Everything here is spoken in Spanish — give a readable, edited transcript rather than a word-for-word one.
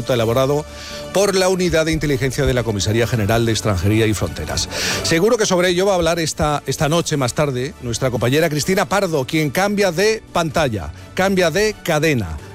nota elaborado por la Unidad de Inteligencia de la Comisaría General de Extranjería y Fronteras. Seguro que sobre ello va a hablar esta noche, más tarde, nuestra compañera Cristina Pardo, quien cambia de pantalla, cambia de cadena.